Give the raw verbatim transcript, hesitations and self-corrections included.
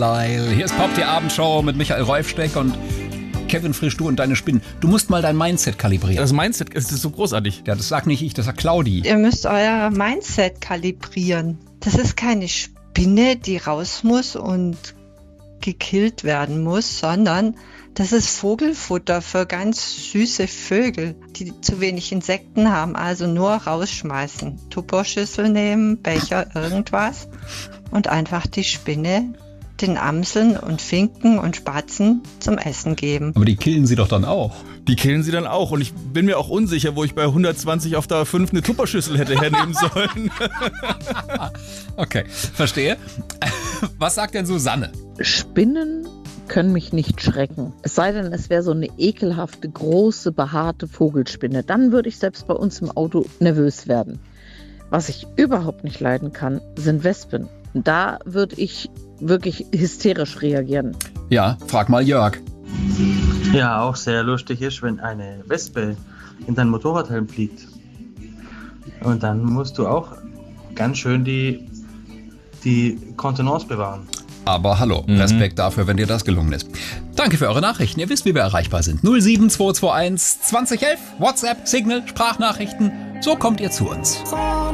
Hier ist Pop, die Abendshow mit Michael Rolfsteck und Kevin Frisch, du und deine Spinnen. Du musst mal dein Mindset kalibrieren. Das Mindset ist so großartig. Ja, das sagt nicht ich, das sagt Claudi. Ihr müsst euer Mindset kalibrieren. Das ist keine Spinne, die raus muss und gekillt werden muss, sondern das ist Vogelfutter für ganz süße Vögel, die zu wenig Insekten haben. Also nur rausschmeißen. Tupperschüssel nehmen, Becher, irgendwas und einfach die Spinne den Amseln und Finken und Spatzen zum Essen geben. Aber die killen sie doch dann auch. Die killen sie dann auch. Und ich bin mir auch unsicher, wo ich bei hundertzwanzig auf der fünf eine Tupperschüssel hätte hernehmen sollen. Okay, verstehe. Was sagt denn Susanne? Spinnen können mich nicht schrecken. Es sei denn, es wäre so eine ekelhafte, große, behaarte Vogelspinne. Dann würde ich selbst bei uns im Auto nervös werden. Was ich überhaupt nicht leiden kann, sind Wespen. Da würde ich wirklich hysterisch reagieren. Ja, frag mal Jörg. Ja, auch sehr lustig ist, wenn eine Wespe in dein Motorradhelm fliegt. Und dann musst du auch ganz schön die, die Kontenance bewahren. Aber hallo, mhm. Respekt dafür, wenn dir das gelungen ist. Danke für eure Nachrichten. Ihr wisst, wie wir erreichbar sind. null sieben zwei zwei eins zwanzig elf, WhatsApp, Signal, Sprachnachrichten. So kommt ihr zu uns.